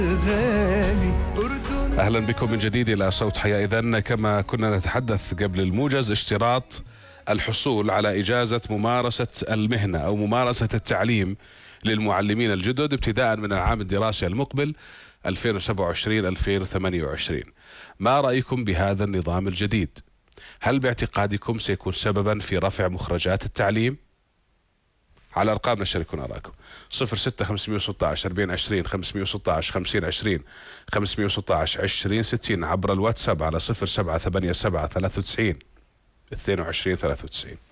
أهلا بكم من جديد إلى صوت حياة. إذن كما كنا نتحدث قبل الموجز، اشتراط الحصول على إجازة ممارسة المهنة أو ممارسة التعليم للمعلمين الجدد ابتداء من العام الدراسي المقبل 2027-2028. ما رأيكم بهذا النظام الجديد؟ هل باعتقادكم سيكون سببا في رفع مخرجات التعليم؟ على أرقامنا شاركونا آراءكم 06 516 40 20 516 50 20 516 20 60 عبر الواتساب على 0787 93 22 93.